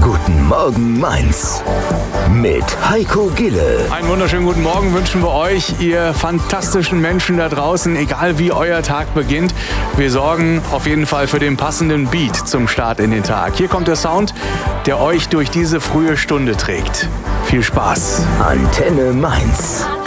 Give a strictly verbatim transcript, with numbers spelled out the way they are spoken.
Guten Morgen Mainz mit Heiko Gille. Einen wunderschönen guten Morgen wünschen wir euch, ihr fantastischen Menschen da draußen, egal wie euer Tag beginnt. Wir sorgen auf jeden Fall für den passenden Beat zum Start in den Tag. Hier kommt der Sound, der euch durch diese frühe Stunde trägt. Viel Spaß. Antenne Mainz.